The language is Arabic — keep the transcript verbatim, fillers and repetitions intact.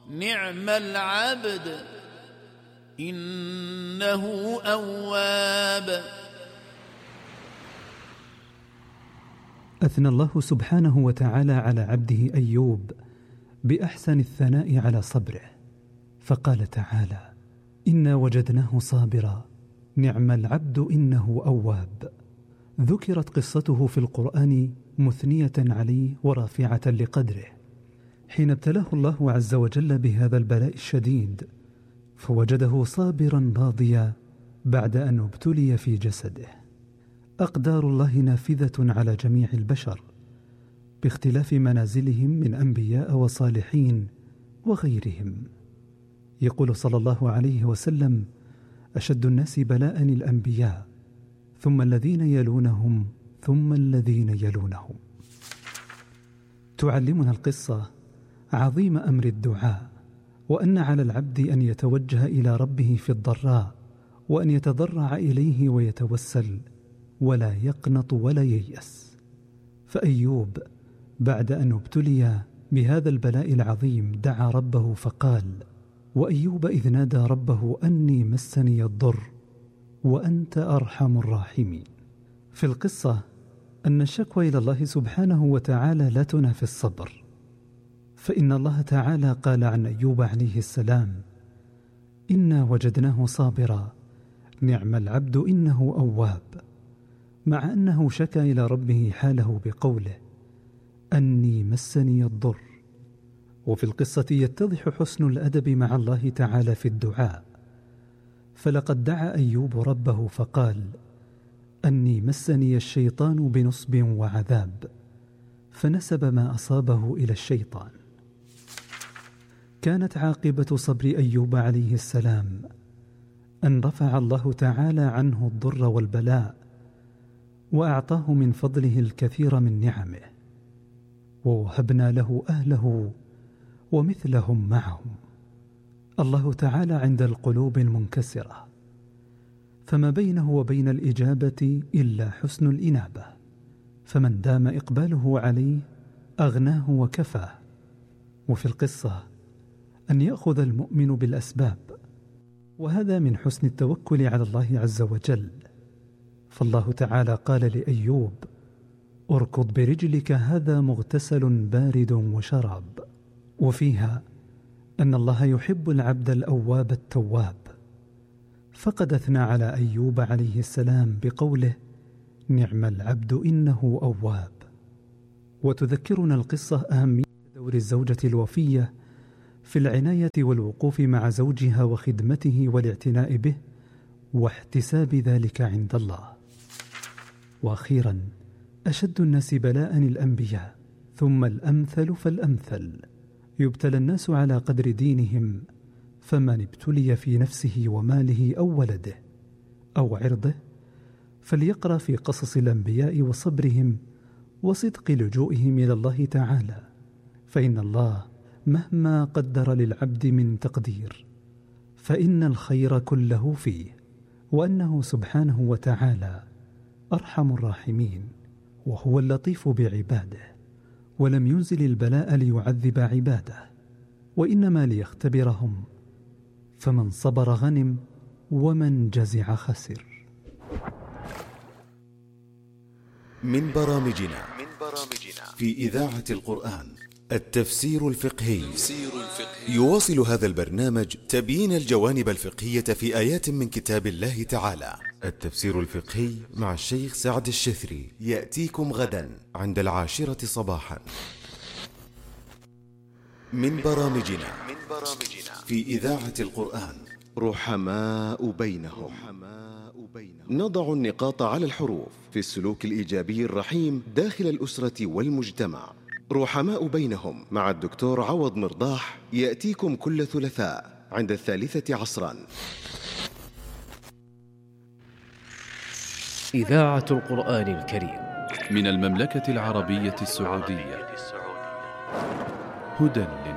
نعم العبد إنه أواب. أثنى الله سبحانه وتعالى على عبده أيوب بأحسن الثناء على صبره، فقال تعالى: إنا وجدناه صابرا نعم العبد إنه أواب. ذكرت قصته في القرآن مثنية عليه ورافعة لقدره، حين ابتلاه الله عز وجل بهذا البلاء الشديد، فوجده صابرا راضيا بعد أن ابتلي في جسده. أقدار الله نافذة على جميع البشر باختلاف منازلهم من أنبياء وصالحين وغيرهم. يقول صلى الله عليه وسلم: أشد الناس بلاء الأنبياء، ثم الذين يلونهم، ثم الذين يلونهم. تعلمنا القصة عظيم أمر الدعاء، وأن على العبد أن يتوجه إلى ربه في الضراء، وأن يتضرع إليه ويتوسل، ولا يقنط ولا ييأس. فأيوب بعد أن ابتلي بهذا البلاء العظيم دعا ربه فقال: وأيوب إذ نادى ربه أني مسني الضر وأنت أرحم الراحمين. في القصة أن الشكوى إلى الله سبحانه وتعالى لا تنافي الصبر، فإن الله تعالى قال عن أيوب عليه السلام: إنا وجدناه صابرا نعم العبد إنه أواب، مع أنه شكى إلى ربه حاله بقوله: أني مسني الضر. وفي القصة يتضح حسن الأدب مع الله تعالى في الدعاء، فلقد دعا أيوب ربه فقال: أني مسني الشيطان بنصب وعذاب، فنسب ما أصابه إلى الشيطان. كانت عاقبة صبر أيوب عليه السلام أن رفع الله تعالى عنه الضر والبلاء، وأعطاه من فضله الكثير من نعمه، ووهبنا له أهله ومثلهم معهم. الله تعالى عند القلوب المنكسرة، فما بينه وبين الإجابة إلا حسن الإنابة، فمن دام إقباله عليه أغناه وكفاه. وفي القصة أن يأخذ المؤمن بالأسباب، وهذا من حسن التوكل على الله عز وجل. فالله تعالى قال لأيوب: اركض برجلك هذا مغتسل بارد وشراب. وفيها أن الله يحب العبد الأواب التواب، فقد أثنى على أيوب عليه السلام بقوله: نعم العبد إنه أواب. وتذكرنا القصة أهمية دور الزوجة الوفية في العناية والوقوف مع زوجها وخدمته والاعتناء به واحتساب ذلك عند الله. وأخيرا، أشد الناس بلاء الأنبياء، ثم الأمثل فالأمثل. يبتلى الناس على قدر دينهم، فمن ابتلي في نفسه وماله أو ولده أو عرضه فليقرأ في قصص الأنبياء وصبرهم وصدق لجوئهم إلى الله تعالى، فإن الله مهما قدر للعبد من تقدير فإن الخير كله فيه، وأنه سبحانه وتعالى أرحم الراحمين، وهو اللطيف بعباده، ولم ينزل البلاء ليعذب عباده، وإنما ليختبرهم، فمن صبر غنم ومن جزع خسر. من برامجنا في إذاعة القرآن التفسير الفقهي. يواصل هذا البرنامج تبيين الجوانب الفقهية في آيات من كتاب الله تعالى. التفسير الفقهي مع الشيخ سعد الشثري يأتيكم غدا عند العاشرة صباحا. من برامجنا في إذاعة القرآن رحماء بينهم. نضع النقاط على الحروف في السلوك الإيجابي الرحيم داخل الأسرة والمجتمع. رحماء بينهم مع الدكتور عوض مرضاح يأتيكم كل ثلاثاء عند الثالثة عصرا. إذاعة القرآن الكريم من المملكة العربية السعودية، هدى